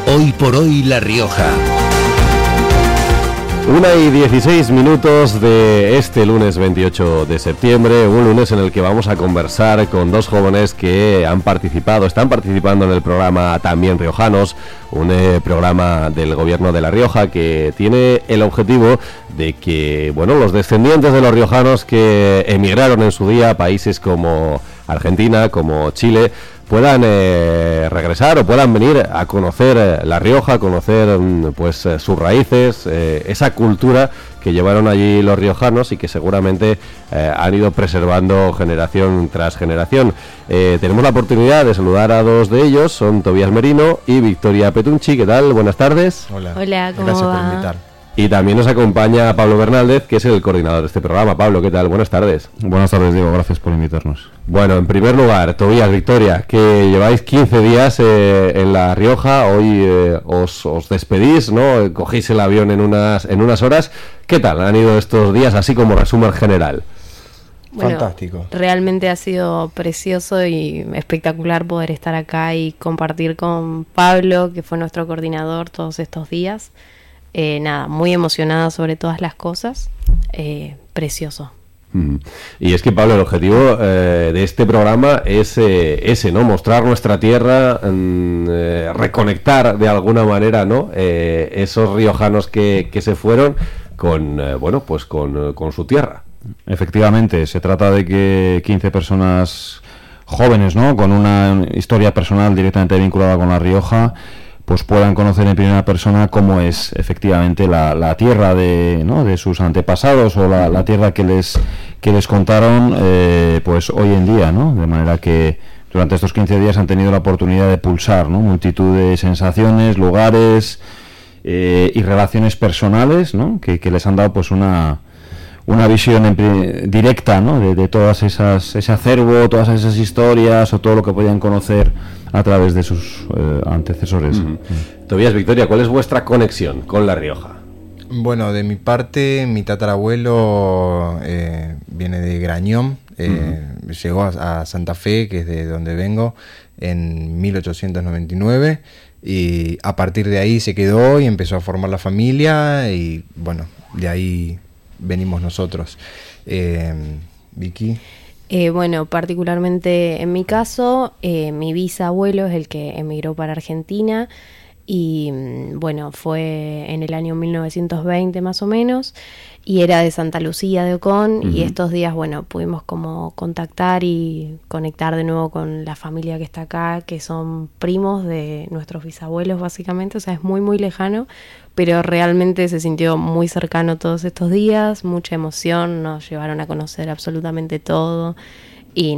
Hoy por hoy La Rioja. 1:16 de este lunes 28 de septiembre, un lunes en el que vamos a conversar con dos jóvenes que están participando en el programa También Riojanos, un programa del gobierno de La Rioja que tiene el objetivo de que, los descendientes de los riojanos que emigraron en su día a países como Argentina, como Chile, puedan regresar o puedan venir a conocer La Rioja, a conocer sus raíces, esa cultura que llevaron allí los riojanos y que seguramente han ido preservando generación tras generación. Tenemos la oportunidad de saludar a dos de ellos, son Tobías Merino y Victoria Petunchi. ¿Qué tal? Buenas tardes. Hola, ¿cómo Gracias va? por invitar. Y también nos acompaña Pablo Bernaldez, que es el coordinador de este programa. Pablo, ¿qué tal? Buenas tardes. Buenas tardes, Diego. Gracias por invitarnos. Bueno, en primer lugar, Tobías, Victoria, que lleváis 15 días en La Rioja. Hoy os despedís, ¿no? Cogéis el avión en unas horas. ¿Qué tal han ido estos días, así como resumen general? Bueno, fantástico. Realmente ha sido precioso y espectacular poder estar acá y compartir con Pablo, que fue nuestro coordinador todos estos días. Muy emocionada sobre todas las cosas. Precioso. Y es que, Pablo, el objetivo de este programa es ese, ¿no? Mostrar nuestra tierra, reconectar de alguna manera, ¿no? Esos riojanos que se fueron con su tierra. Efectivamente, se trata de que 15 personas jóvenes, ¿no? Con una historia personal directamente vinculada con La Rioja, pues puedan conocer en primera persona cómo es efectivamente la tierra de sus antepasados, o la tierra que les contaron pues hoy en día, ¿no? De manera que durante estos 15 días han tenido la oportunidad de pulsar, ¿no? Multitud de sensaciones, lugares y relaciones personales, ¿no? Que les han dado pues una visión directa, ¿no? de todas ese acervo, todas esas historias o todo lo que podían conocer a través de sus antecesores. Tobías, Victoria, ¿cuál es vuestra conexión con La Rioja? Bueno, de mi parte, mi tatarabuelo viene de Grañón, llegó a Santa Fe, que es de donde vengo, en 1899, y a partir de ahí se quedó y empezó a formar la familia, y bueno, de ahí venimos nosotros. Vicky. Particularmente en mi caso, mi bisabuelo es el que emigró para Argentina y fue en el año 1920 más o menos, y era de Santa Lucía de Ocón. Y estos días pudimos como contactar y conectar de nuevo con la familia que está acá, que son primos de nuestros bisabuelos básicamente, o sea, es muy muy lejano, pero realmente se sintió muy cercano todos estos días, mucha emoción, nos llevaron a conocer absolutamente todo y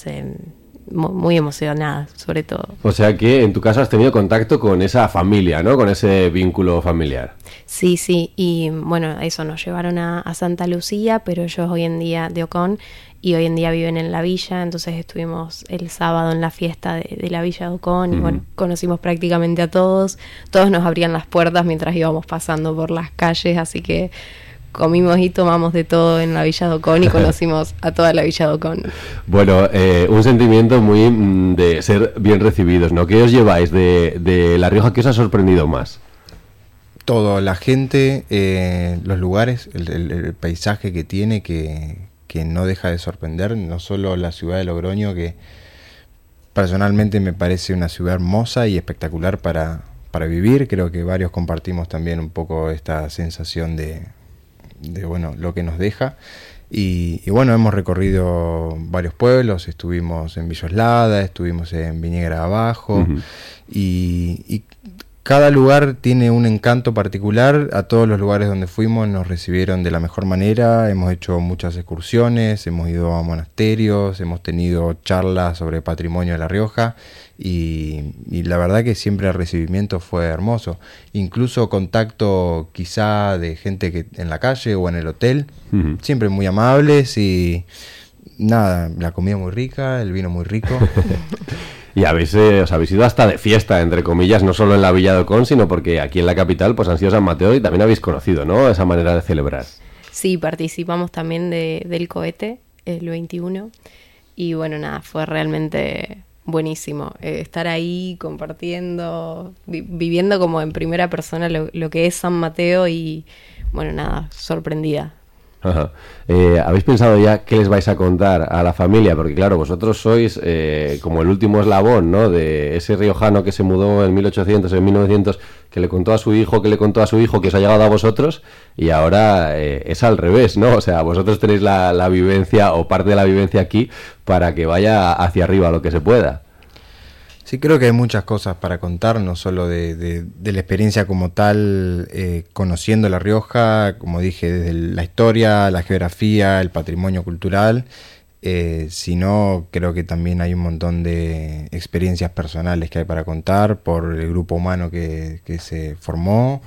muy emocionada sobre todo. O sea que en tu caso has tenido contacto con esa familia, ¿no? Con ese vínculo familiar. Sí, y eso, nos llevaron a Santa Lucía, pero ellos hoy en día de Ocón, y hoy en día viven en la villa, entonces estuvimos el sábado en la fiesta de la villa de Ocón y conocimos prácticamente a todos nos abrían las puertas mientras íbamos pasando por las calles, así que comimos y tomamos de todo en la Villa de Ocón y conocimos a toda la Villa de Ocón. Bueno, un sentimiento muy de ser bien recibidos, ¿no? ¿Qué os lleváis de La Rioja? ¿Qué os ha sorprendido más? Todo, la gente, los lugares, el paisaje que tiene, que no deja de sorprender, no solo la ciudad de Logroño, que personalmente me parece una ciudad hermosa y espectacular para vivir. Creo que varios compartimos también un poco esta sensación de lo que nos deja. Y hemos recorrido varios pueblos, estuvimos en Villoslada, estuvimos en Viñegra Abajo, y cada lugar tiene un encanto particular. A todos los lugares donde fuimos nos recibieron de la mejor manera, hemos hecho muchas excursiones, hemos ido a monasterios, hemos tenido charlas sobre patrimonio de La Rioja, y la verdad que siempre el recibimiento fue hermoso. Incluso contacto quizá de gente que en la calle o en el hotel, siempre muy amables, y la comida muy rica, el vino muy rico. Y os habéis ido hasta de fiesta, entre comillas, no solo en la Villa de Ocón, sino porque aquí en la capital pues han sido San Mateo y también habéis conocido, ¿no?, esa manera de celebrar. Sí, participamos también del cohete, el 21, y fue realmente buenísimo. Estar ahí compartiendo, viviendo como en primera persona lo que es San Mateo y, bueno, nada, sorprendida. Ajá. ¿Habéis pensado ya qué les vais a contar a la familia? Porque claro, vosotros sois como el último eslabón, ¿no? De ese riojano que se mudó en 1800, en 1900, que le contó a su hijo, que le contó a su hijo, que os ha llegado a vosotros, y ahora es al revés, ¿no? O sea, vosotros tenéis la vivencia o parte de la vivencia aquí para que vaya hacia arriba lo que se pueda. Sí, creo que hay muchas cosas para contar, no solo de la experiencia como tal, conociendo La Rioja, como dije, desde la historia, la geografía, el patrimonio cultural, sino creo que también hay un montón de experiencias personales que hay para contar por el grupo humano que se formó.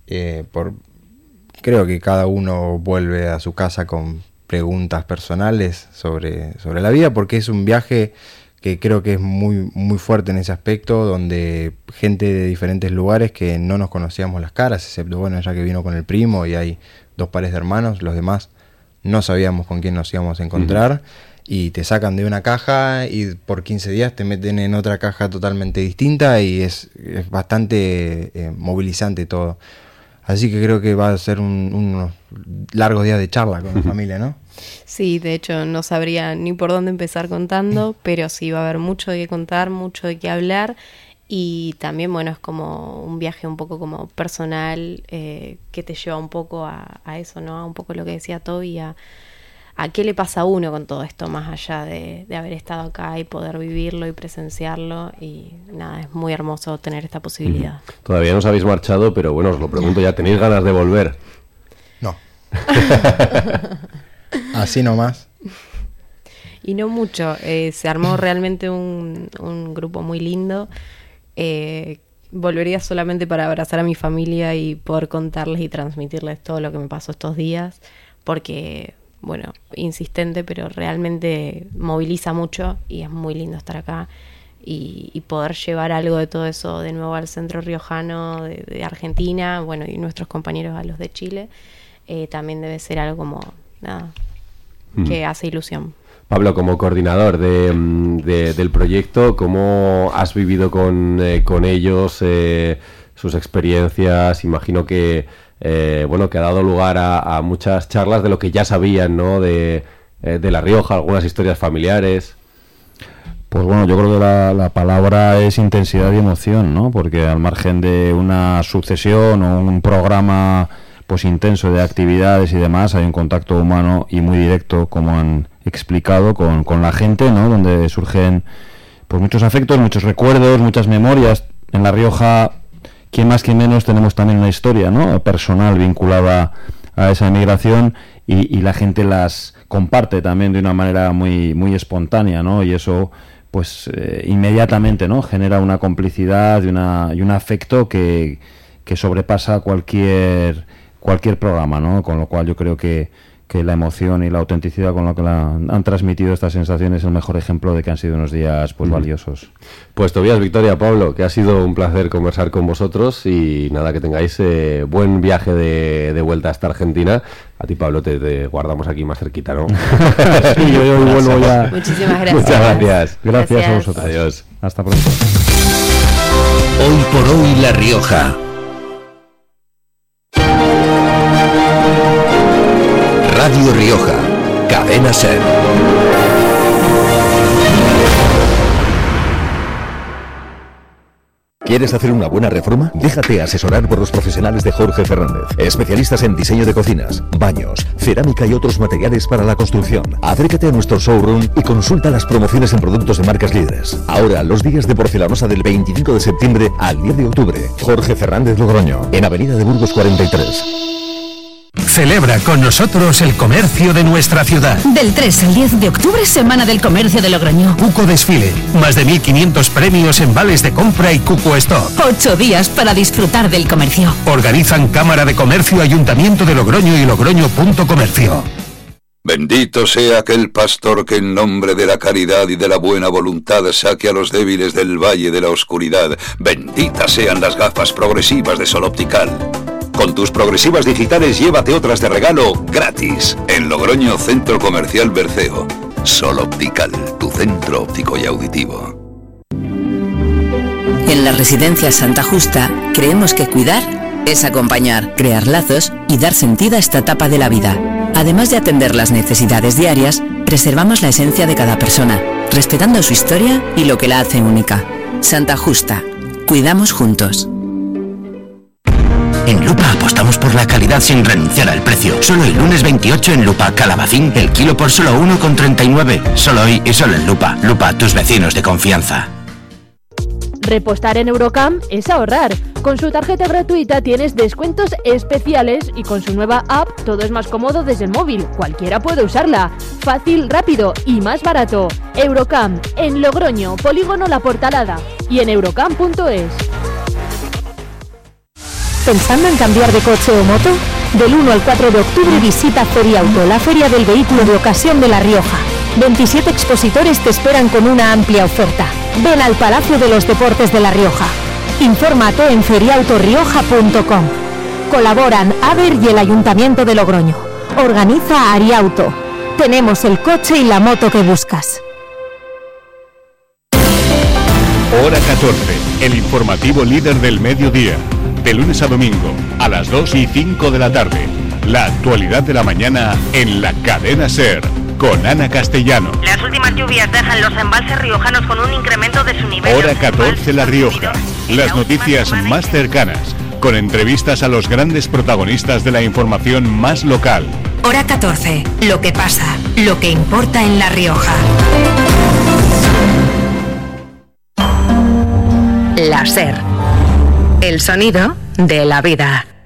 Creo que cada uno vuelve a su casa con preguntas personales sobre la vida, porque es un viaje que creo que es muy, muy fuerte en ese aspecto, donde gente de diferentes lugares que no nos conocíamos las caras, excepto, bueno, ya que vino con el primo y hay 2 pares de hermanos, los demás no sabíamos con quién nos íbamos a encontrar, y te sacan de una caja y por 15 días te meten en otra caja totalmente distinta y es bastante movilizante todo. Así que creo que va a ser unos largos días de charla con la familia, ¿no? Sí, de hecho no sabría ni por dónde empezar contando, pero sí va a haber mucho de qué contar, mucho de qué hablar, y también, bueno, es como un viaje un poco como personal, que te lleva un poco a eso, ¿no? A un poco lo que decía Toby, a qué le pasa a uno con todo esto, más allá de haber estado acá y poder vivirlo y presenciarlo, y nada, es muy hermoso tener esta posibilidad. Todavía no os habéis marchado, pero bueno, os lo pregunto, ¿ya tenéis ganas de volver? No. Así nomás. Y no mucho, se armó realmente un grupo muy lindo. Volvería solamente para abrazar a mi familia y poder contarles y transmitirles todo lo que me pasó estos días, porque, bueno, insistente, pero realmente moviliza mucho y es muy lindo estar acá y poder llevar algo de todo eso de nuevo al centro riojano de Argentina, bueno, y nuestros compañeros a los de Chile, también debe ser algo como, nada, que hace ilusión. Pablo, como coordinador del proyecto, ¿cómo has vivido con ellos sus experiencias? Imagino que que ha dado lugar a muchas charlas de lo que ya sabían, ¿no? De La Rioja, algunas historias familiares. Pues bueno, yo creo que la palabra es intensidad y emoción, ¿no? Porque al margen de una sucesión o un programa pues intenso de actividades y demás, hay un contacto humano y muy directo, como han explicado, con la gente, ¿no? Donde surgen pues muchos afectos, muchos recuerdos, muchas memorias. En La Rioja, quien más quien menos, tenemos también una historia, ¿no? Personal vinculada a esa emigración, y la gente las comparte también de una manera muy, muy espontánea, ¿no? Y eso pues inmediatamente, ¿no? Genera una complicidad y un afecto que sobrepasa cualquier programa, ¿no? Con lo cual yo creo que la emoción y la autenticidad con la que han transmitido estas sensaciones es el mejor ejemplo de que han sido unos días pues valiosos. Pues Tobías, Victoria, Pablo, que ha sido un placer conversar con vosotros, y nada, que tengáis buen viaje de vuelta hasta Argentina. A ti, Pablo, te guardamos aquí más cerquita, ¿no? Sí, yo vuelvo ya. Muchísimas gracias. Muchas gracias. Gracias a vosotros. Adiós. Hasta pronto. Hoy por hoy La Rioja. Radio Rioja, Cadena SER. ¿Quieres hacer una buena reforma? Déjate asesorar por los profesionales de Jorge Fernández, especialistas en diseño de cocinas, baños, cerámica y otros materiales para la construcción. Acércate a nuestro showroom y consulta las promociones en productos de marcas líderes. Ahora, los días de porcelanosa del 25 de septiembre al 10 de octubre. Jorge Fernández Logroño, en Avenida de Burgos 43. Celebra con nosotros el comercio de nuestra ciudad. Del 3 al 10 de octubre, Semana del Comercio de Logroño. Cuco Desfile, más de 1.500 premios en vales de compra y Cuco Stop. 8 días para disfrutar del comercio. Organizan Cámara de Comercio, Ayuntamiento de Logroño y Logroño.comercio. Bendito sea aquel pastor que en nombre de la caridad y de la buena voluntad saque a los débiles del valle de la oscuridad. Benditas sean las gafas progresivas de Sol Optical. Con tus progresivas digitales llévate otras de regalo gratis. En Logroño, Centro Comercial Berceo. Sol Optical, tu centro óptico y auditivo. En la Residencia Santa Justa creemos que cuidar es acompañar, crear lazos y dar sentido a esta etapa de la vida. Además de atender las necesidades diarias, preservamos la esencia de cada persona, respetando su historia y lo que la hace única. Santa Justa. Cuidamos juntos. En Lupa apostamos por la calidad sin renunciar al precio. Solo el lunes 28 en Lupa, calabacín, el kilo por solo 1,39. Solo hoy y solo en Lupa. Lupa, tus vecinos de confianza. Repostar en Eurocam es ahorrar. Con su tarjeta gratuita tienes descuentos especiales y con su nueva app todo es más cómodo desde el móvil. Cualquiera puede usarla. Fácil, rápido y más barato. Eurocam, en Logroño, Polígono La Portalada y en eurocam.es. ¿Pensando en cambiar de coche o moto? Del 1 al 4 de octubre visita Feriauto, la feria del vehículo de ocasión de La Rioja. 27 expositores te esperan con una amplia oferta. Ven al Palacio de los Deportes de La Rioja. Infórmate en feriautorioja.com. Colaboran AVER y el Ayuntamiento de Logroño. Organiza Ariauto. Tenemos el coche y la moto que buscas. Hora 14, el informativo líder del mediodía. De lunes a domingo, a las 2 y 5 de la tarde. La actualidad de la mañana en la cadena SER, con Ana Castellano. Las últimas lluvias dejan los embalses riojanos con un incremento de su nivel. Hora 14, La Rioja. Las noticias más cercanas, con entrevistas a los grandes protagonistas de la información más local. Hora 14, lo que pasa, lo que importa en La Rioja. La SER, el sonido de la vida.